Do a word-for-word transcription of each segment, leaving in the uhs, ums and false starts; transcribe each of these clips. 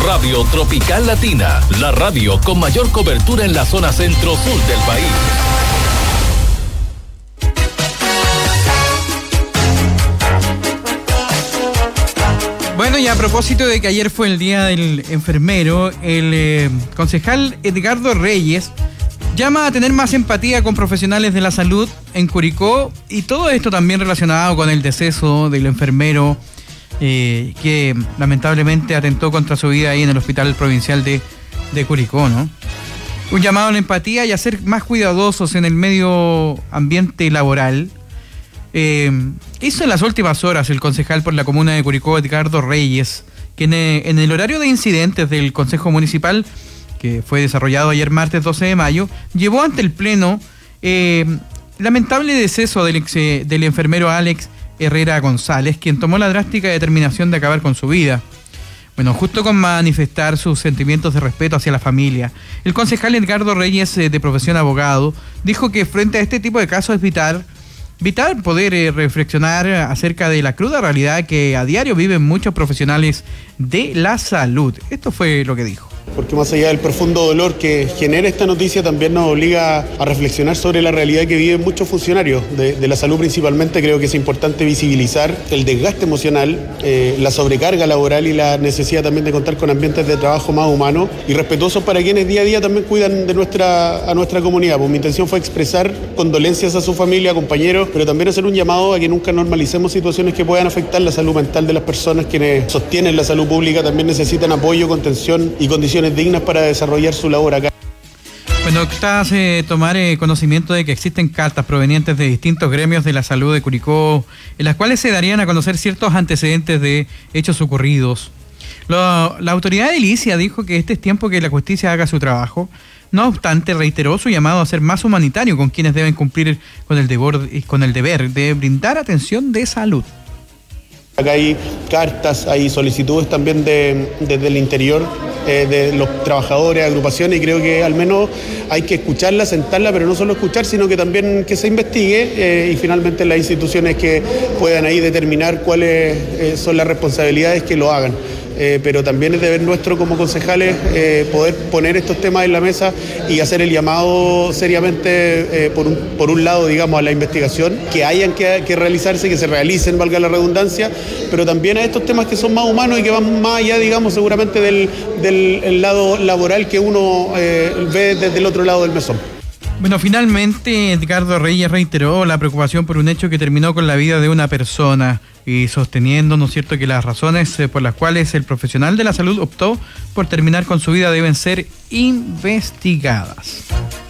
Radio Tropical Latina, la radio con mayor cobertura en la zona centro-sur del país. Bueno, y a propósito de que ayer fue el Día del Enfermero, el eh, concejal Edgardo Reyes llama a tener más empatía con profesionales de la salud en Curicó, y todo esto también relacionado con el deceso del enfermero eh, que lamentablemente atentó contra su vida ahí en el Hospital Provincial de, de Curicó, ¿no? Un llamado a la empatía y a ser más cuidadosos en el medio ambiente laboral. Eh, hizo en las últimas horas el concejal por la comuna de Curicó, Edgardo Reyes, que en, en el horario de incidentes del Consejo Municipal, que fue desarrollado ayer martes doce de mayo, llevó ante el Pleno eh, lamentable deceso del, ex, eh, del enfermero Alex Herrera González, quien tomó la drástica determinación de acabar con su vida. Bueno, justo con manifestar sus sentimientos de respeto hacia la familia, el concejal Edgardo Reyes, eh, de profesión abogado, dijo que frente a este tipo de casos es vital Vital poder eh, reflexionar acerca de la cruda realidad que a diario viven muchos profesionales de la salud. Esto fue lo que dijo. Porque más allá del profundo dolor que genera esta noticia, también nos obliga a reflexionar sobre la realidad que viven muchos funcionarios de, de la salud principalmente. Creo que es importante visibilizar el desgaste emocional, eh, la sobrecarga laboral y la necesidad también de contar con ambientes de trabajo más humanos y respetuosos para quienes día a día también cuidan de nuestra, a nuestra comunidad. Pues mi intención fue expresar condolencias a su familia, compañeros, pero también hacer un llamado a que nunca normalicemos situaciones que puedan afectar la salud mental de las personas. Quienes sostienen la salud pública también necesitan apoyo, contención y condiciones dignas para desarrollar su labor acá. Bueno, estás eh, tomar eh, conocimiento de que existen cartas provenientes de distintos gremios de la salud de Curicó, en las cuales se darían a conocer ciertos antecedentes de hechos ocurridos. Lo, la autoridad edilicia dijo que este es tiempo que la justicia haga su trabajo. No obstante, reiteró su llamado a ser más humanitario con quienes deben cumplir con el deber, con el deber de brindar atención de salud. Acá hay cartas, hay solicitudes también de, desde el interior eh, de los trabajadores, agrupaciones, y creo que al menos hay que escucharla, sentarla, pero no solo escuchar, sino que también que se investigue eh, y finalmente las instituciones que puedan ahí determinar cuáles eh, son las responsabilidades que lo hagan. Eh, pero también es deber nuestro como concejales eh, poder poner estos temas en la mesa y hacer el llamado seriamente, eh, por, un, por un lado, digamos, a la investigación, que hayan que, que realizarse, que se realicen, valga la redundancia, pero también a estos temas que son más humanos y que van más allá, digamos, seguramente del, del el lado laboral que uno eh, ve desde el otro lado del mesón. Bueno, finalmente Edgardo Reyes reiteró la preocupación por un hecho que terminó con la vida de una persona y sosteniendo, ¿no es cierto?, que las razones por las cuales el profesional de la salud optó por terminar con su vida deben ser investigadas.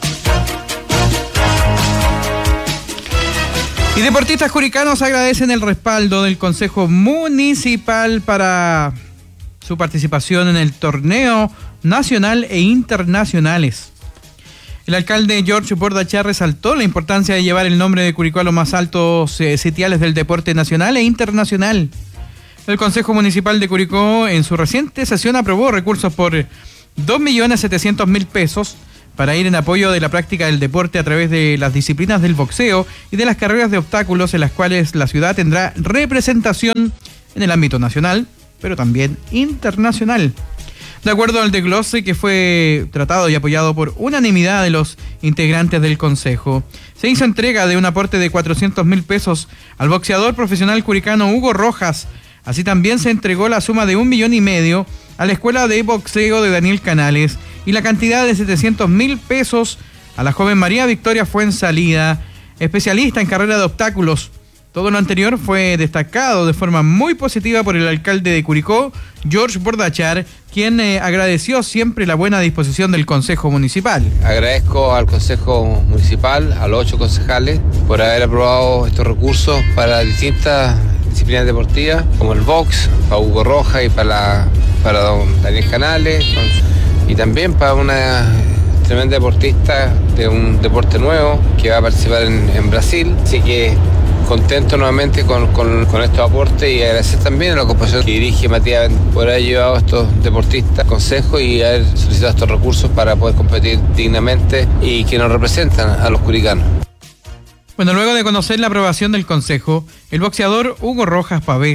Y deportistas curicanos agradecen el respaldo del Consejo Municipal para su participación en el torneo nacional e internacionales. El alcalde George Bordachar resaltó la importancia de llevar el nombre de Curicó a los más altos eh, sitiales del deporte nacional e internacional. El Consejo Municipal de Curicó en su reciente sesión aprobó recursos por dos millones setecientos mil pesos para ir en apoyo de la práctica del deporte a través de las disciplinas del boxeo y de las carreras de obstáculos, en las cuales la ciudad tendrá representación en el ámbito nacional, pero también internacional. De acuerdo al desglose que fue tratado y apoyado por unanimidad de los integrantes del Consejo, se hizo entrega de un aporte de cuatrocientos mil pesos al boxeador profesional curicano Hugo Rojas. Así también se entregó la suma de un millón y medio a la Escuela de Boxeo de Daniel Canales y la cantidad de setecientos mil pesos a la joven María Victoria Fuensalida, especialista en carrera de obstáculos. Todo lo anterior fue destacado de forma muy positiva por el alcalde de Curicó, George Bordachar, quien eh, agradeció siempre la buena disposición del Consejo Municipal. Agradezco al Consejo Municipal, a los ocho concejales, por haber aprobado estos recursos para distintas disciplinas deportivas, como el box, para Hugo Rojas y para, la, para don Daniel Canales, y también para una tremenda deportista de un deporte nuevo que va a participar en, en Brasil. Así que contento nuevamente con, con, con estos aportes y agradecer también a la ocupación que dirige Matías por haber llevado a estos deportistas al consejo y haber solicitado estos recursos para poder competir dignamente y que nos representan a los curicanos. Bueno, luego de conocer la aprobación del consejo, el boxeador Hugo Rojas Pavés,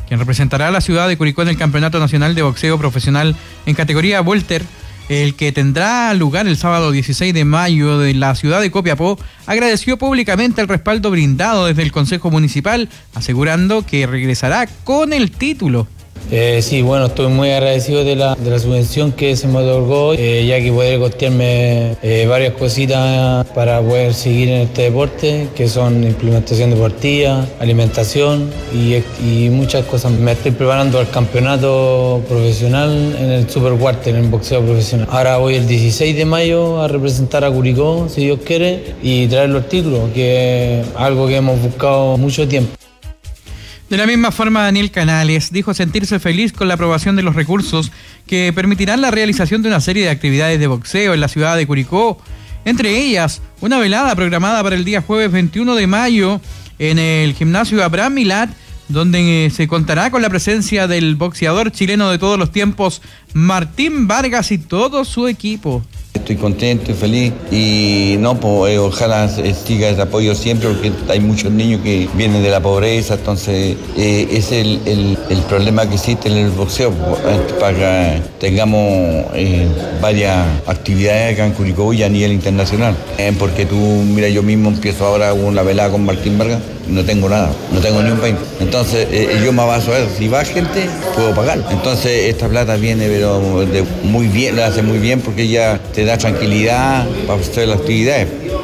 quien representará a la ciudad de Curicó en el Campeonato Nacional de Boxeo Profesional en categoría welter, el que tendrá lugar el sábado dieciséis de mayo de la ciudad de Copiapó, agradeció públicamente el respaldo brindado desde el Consejo Municipal, asegurando que regresará con el título. Eh, sí, bueno, estoy muy agradecido de la, de la subvención que se me otorgó, eh, ya que poder costearme eh, varias cositas para poder seguir en este deporte, que son implementación deportiva, alimentación y, y muchas cosas. Me estoy preparando al campeonato profesional en el Super Welter, en el boxeo profesional. Ahora voy el dieciséis de mayo a representar a Curicó, si Dios quiere, y traer los títulos, que es algo que hemos buscado mucho tiempo. De la misma forma, Daniel Canales dijo sentirse feliz con la aprobación de los recursos que permitirán la realización de una serie de actividades de boxeo en la ciudad de Curicó, entre ellas una velada programada para el día jueves veintiuno de mayo en el gimnasio Abraham Milat, donde se contará con la presencia del boxeador chileno de todos los tiempos, Martín Vargas, y todo su equipo. Estoy contento y feliz y no, pues, eh, ojalá siga ese apoyo siempre, porque hay muchos niños que vienen de la pobreza, entonces eh, es el, el, el problema que existe en el boxeo, para que tengamos eh, varias actividades acá en Curicó y a nivel internacional, eh, porque tú, mira, yo mismo empiezo ahora una velada con Martín Vargas, no tengo nada, no tengo ni un veinte, entonces eh, yo me baso a eso, si va gente, puedo pagar, entonces esta plata viene pero de muy bien, lo hace muy bien porque ya te da tranquilidad para hacer las actividades.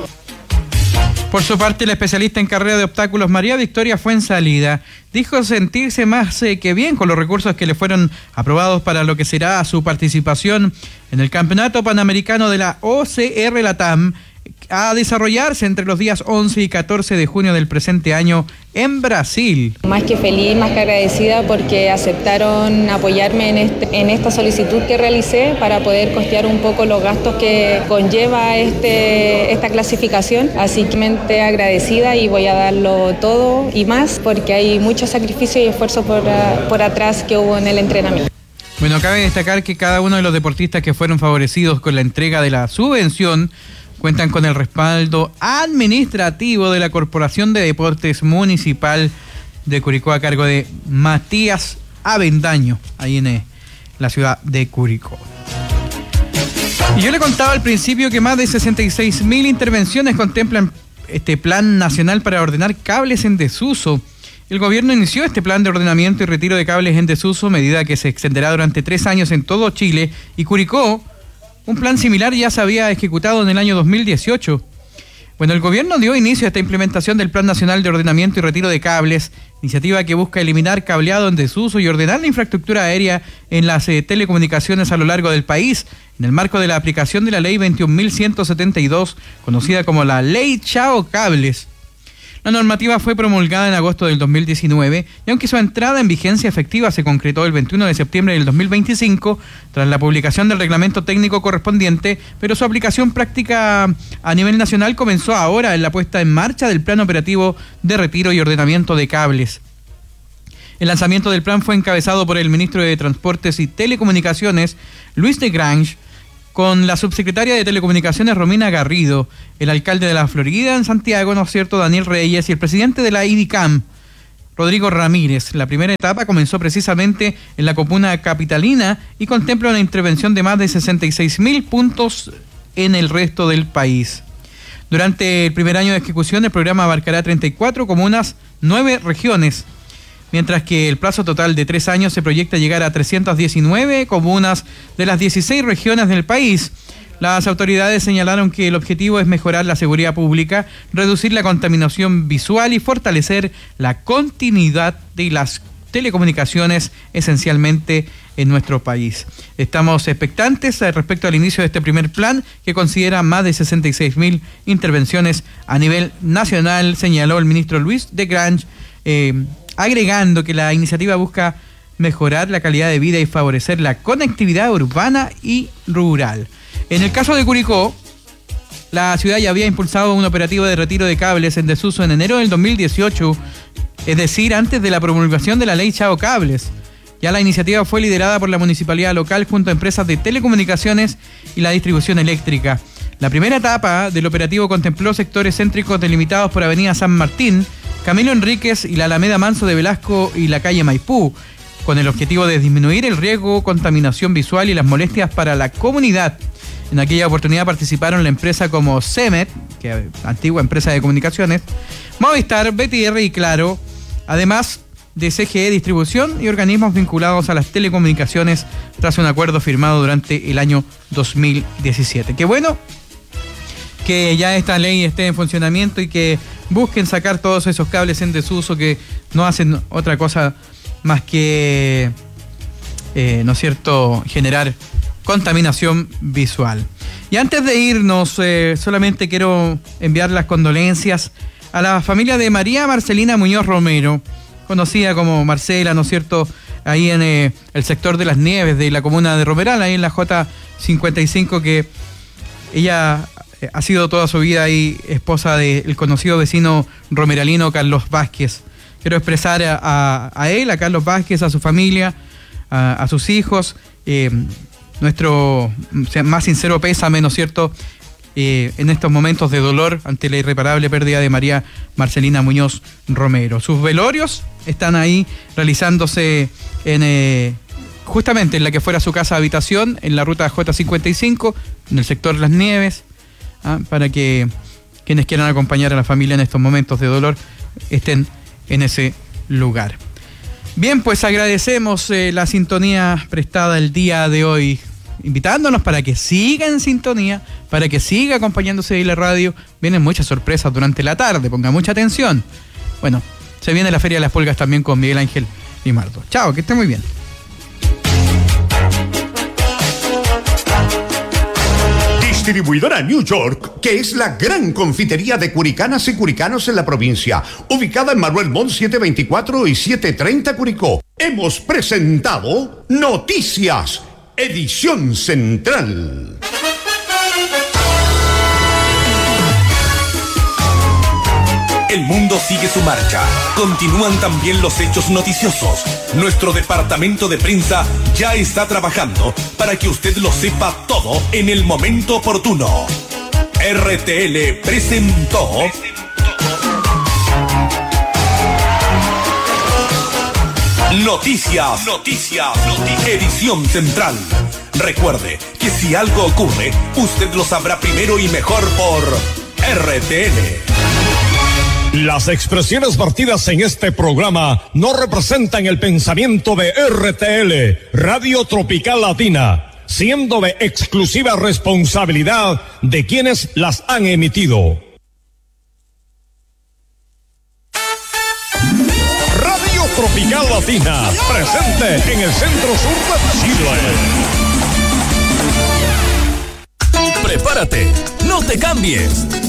Por su parte, la especialista en carrera de obstáculos María Victoria Fuensalida dijo sentirse más eh, que bien con los recursos que le fueron aprobados para lo que será su participación en el Campeonato Panamericano de la O C R Latam, a desarrollarse entre los días once y catorce de junio del presente año en Brasil. Más que feliz, más que agradecida porque aceptaron apoyarme en, este, en esta solicitud que realicé para poder costear un poco los gastos que conlleva este, esta clasificación. Así que mente agradecida y voy a darlo todo y más porque hay mucho sacrificio y esfuerzo por, por atrás que hubo en el entrenamiento. Bueno, cabe destacar que cada uno de los deportistas que fueron favorecidos con la entrega de la subvención cuentan con el respaldo administrativo de la Corporación de Deportes Municipal de Curicó a cargo de Matías Avendaño, ahí en la ciudad de Curicó. Y yo le contaba al principio que más de sesenta y seis mil intervenciones contemplan este plan nacional para ordenar cables en desuso. El gobierno inició este plan de ordenamiento y retiro de cables en desuso, medida que se extenderá durante tres años en todo Chile, y Curicó, un plan similar ya se había ejecutado en el año dos mil dieciocho. Bueno, el gobierno dio inicio a esta implementación del Plan Nacional de Ordenamiento y Retiro de Cables, iniciativa que busca eliminar cableado en desuso y ordenar la infraestructura aérea en las eh, telecomunicaciones a lo largo del país, en el marco de la aplicación de la Ley veintiún mil ciento setenta y dos, conocida como la Ley Chao Cables. La normativa fue promulgada en agosto del dos mil diecinueve y aunque su entrada en vigencia efectiva se concretó el veintiuno de septiembre del dos mil veinticinco, tras la publicación del reglamento técnico correspondiente, pero su aplicación práctica a nivel nacional comenzó ahora en la puesta en marcha del Plan Operativo de Retiro y Ordenamiento de Cables. El lanzamiento del plan fue encabezado por el ministro de Transportes y Telecomunicaciones, Luis de Grange, con la subsecretaria de Telecomunicaciones, Romina Garrido, el alcalde de la Florida en Santiago, ¿no es cierto?, Daniel Reyes, y el presidente de la IDICAM, Rodrigo Ramírez. La primera etapa comenzó precisamente en la comuna capitalina y contempla una intervención de más de sesenta y seis mil puntos en el resto del país. Durante el primer año de ejecución, el programa abarcará treinta y cuatro comunas, nueve regiones, mientras que el plazo total de tres años se proyecta llegar a trescientas diecinueve comunas de las dieciséis regiones del país. Las autoridades señalaron que el objetivo es mejorar la seguridad pública, reducir la contaminación visual y fortalecer la continuidad de las telecomunicaciones esencialmente en nuestro país. Estamos expectantes respecto al inicio de este primer plan, que considera más de sesenta y seis mil intervenciones a nivel nacional, señaló el ministro Luis de Grange, eh, agregando que la iniciativa busca mejorar la calidad de vida y favorecer la conectividad urbana y rural. En el caso de Curicó, la ciudad ya había impulsado un operativo de retiro de cables en desuso en enero del dos mil dieciocho, es decir, antes de la promulgación de la Ley Chao Cables. Ya la iniciativa fue liderada por la municipalidad local junto a empresas de telecomunicaciones y la distribución eléctrica. La primera etapa del operativo contempló sectores céntricos delimitados por Avenida San Martín, Camilo Enríquez y la Alameda Manso de Velasco y la calle Maipú, con el objetivo de disminuir el riesgo, contaminación visual y las molestias para la comunidad. En aquella oportunidad participaron la empresa como CEMET, que es antigua empresa de comunicaciones, Movistar, B T R y Claro, además de C G E Distribución y organismos vinculados a las telecomunicaciones tras un acuerdo firmado durante el año dos mil diecisiete. Qué bueno que ya esta ley esté en funcionamiento y que busquen sacar todos esos cables en desuso que no hacen otra cosa más que, eh, ¿no es cierto?, generar contaminación visual. Y antes de irnos, eh, solamente quiero enviar las condolencias a la familia de María Marcelina Muñoz Romero, conocida como Marcela, ¿no es cierto?, ahí en eh, el sector de Las Nieves de la comuna de Romeral, ahí en la J cincuenta y cinco, que ella eh, ha sido toda su vida ahí esposa del conocido vecino romeralino Carlos Vázquez. Quiero expresar a, a, a él, a Carlos Vázquez, a su familia, a, a sus hijos, eh, nuestro más sincero pésame, ¿no es cierto?, Eh, en estos momentos de dolor ante la irreparable pérdida de María Marcelina Muñoz Romero. Sus velorios están ahí realizándose en eh, justamente en la que fuera su casa habitación, en la ruta J cincuenta y cinco, en el sector Las Nieves, ¿ah? Para que quienes quieran acompañar a la familia en estos momentos de dolor estén en ese lugar. Bien, pues agradecemos eh, la sintonía prestada el día de hoy, invitándonos para que siga en sintonía, para que siga acompañándose de la radio. Vienen muchas sorpresas durante la tarde, ponga mucha atención. Bueno, se viene la Feria de las Pulgas también con Miguel Ángel Limardo. Chao, que esté muy bien. Distribuidora New York, que es la gran confitería de curicanas y curicanos en la provincia, ubicada en Manuel Montt setecientos veinticuatro y setecientos treinta Curicó. Hemos presentado Noticias, edición central. El mundo sigue su marcha. Continúan también los hechos noticiosos. Nuestro departamento de prensa ya está trabajando para que usted lo sepa todo en el momento oportuno. R T L presentó Noticias, Noticias, Noticias, edición central. Recuerde que si algo ocurre, usted lo sabrá primero y mejor por R T L. Las expresiones vertidas en este programa no representan el pensamiento de R T L, Radio Tropical Latina, siendo de exclusiva responsabilidad de quienes las han emitido. Radio Tropical Latina, presente en el centro sur de Chile. Prepárate, no te cambies.